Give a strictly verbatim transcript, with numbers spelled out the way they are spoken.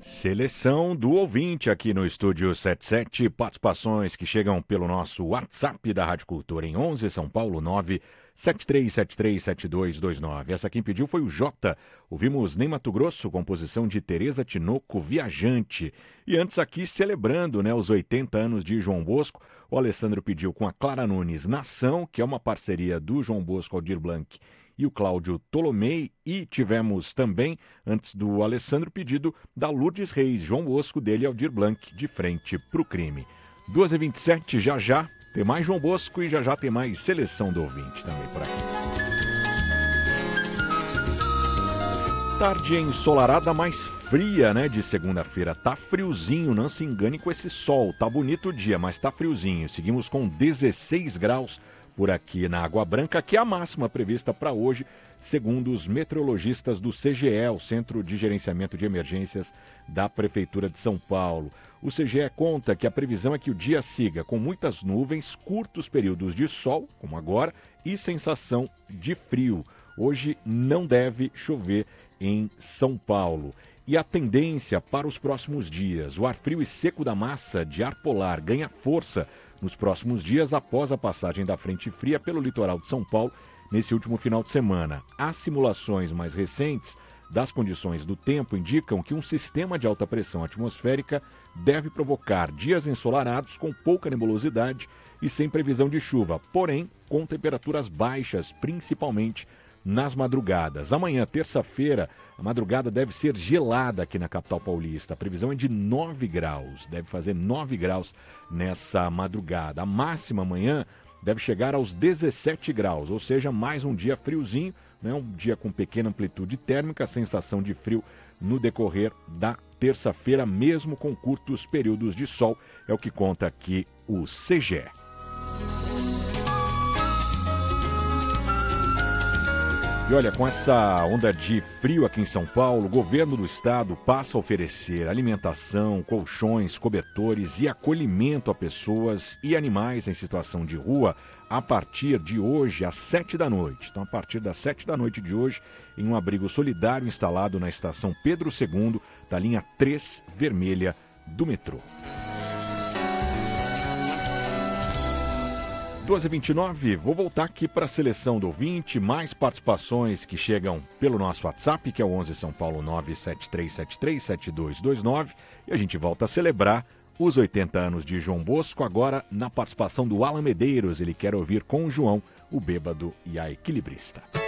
Seleção do ouvinte aqui no Estúdio setenta e sete, participações que chegam pelo nosso WhatsApp da Rádio Cultura em onze, São Paulo, nove sete três sete três sete dois dois nove. Essa quem pediu foi o Jota. Ouvimos Ney Mato Grosso, composição de Tereza Tinoco, Viajante. E antes aqui, celebrando né, os oitenta anos de João Bosco, o Alessandro pediu com a Clara Nunes, Nação, que é uma parceria do João Bosco, Aldir Blanc e o Cláudio Tolomei, e tivemos também, antes do Alessandro, pedido da Lourdes Reis, João Bosco, dele Aldir Blanc, de frente pro crime. duas e vinte e sete, já já, tem mais João Bosco e já já tem mais Seleção do Ouvinte também por aqui. Tarde ensolarada, mais fria, né, de segunda-feira. Tá friozinho, não se engane com esse sol. Tá bonito o dia, mas tá friozinho. Seguimos com dezesseis graus por aqui na Água Branca, que é a máxima prevista para hoje, segundo os meteorologistas do C G E, o Centro de Gerenciamento de Emergências da Prefeitura de São Paulo. O C G E conta que a previsão é que o dia siga com muitas nuvens, curtos períodos de sol, como agora, e sensação de frio. Hoje não deve chover em São Paulo. E a tendência para os próximos dias: o ar frio e seco da massa de ar polar ganha força nos próximos dias após a passagem da frente fria pelo litoral de São Paulo nesse último final de semana. As simulações mais recentes das condições do tempo indicam que um sistema de alta pressão atmosférica deve provocar dias ensolarados com pouca nebulosidade e sem previsão de chuva, porém com temperaturas baixas, principalmente nas madrugadas. Amanhã, terça-feira, a madrugada deve ser gelada aqui na capital paulista. A previsão é de nove graus, deve fazer nove graus nessa madrugada. A máxima amanhã deve chegar aos dezessete graus, ou seja, mais um dia friozinho, né? Um dia com pequena amplitude térmica, sensação de frio no decorrer da terça-feira, mesmo com curtos períodos de sol, é o que conta aqui o C G E. E olha, com essa onda de frio aqui em São Paulo, o governo do estado passa a oferecer alimentação, colchões, cobertores e acolhimento a pessoas e animais em situação de rua a partir de hoje, às sete da noite. Então, a partir das sete da noite de hoje, em um abrigo solidário instalado na estação Pedro segundo, da linha três vermelha do metrô. duas e vinte e nove, vou voltar aqui para a seleção do ouvinte, mais participações que chegam pelo nosso WhatsApp, que é o onze São Paulo nove sete três sete três sete dois dois nove, e a gente volta a celebrar os oitenta anos de João Bosco, agora na participação do Alan Medeiros. Ele quer ouvir com o João, o Bêbado e a Equilibrista.